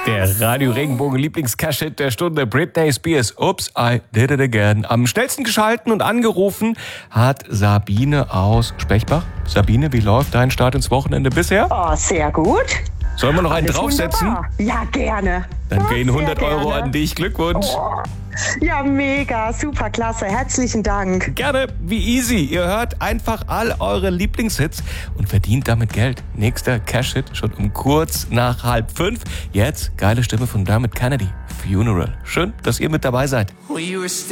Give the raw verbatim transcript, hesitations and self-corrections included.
Der Radio Regenbogen Lieblings-Cash-Hit der Stunde, Britney Spears, Oops, I Did It Again. Am schnellsten geschalten und angerufen hat Sabine aus Spechbach. Sabine, wie läuft dein Start ins Wochenende bisher? Oh, sehr gut. Sollen wir noch einen Alles draufsetzen? wunderbar. Ja, gerne. Dann Oh, gehen sehr hundert Euro gerne. an dich. Glückwunsch. Oh. Ja, mega, super, klasse. Herzlichen Dank. Gerne, wie easy. Ihr hört einfach all eure Lieblingshits und verdient damit Geld. Nächster Cash-Hit schon um kurz nach halb fünf. Jetzt geile Stimme von Dermot Kennedy, Funeral. Schön, dass ihr mit dabei seid.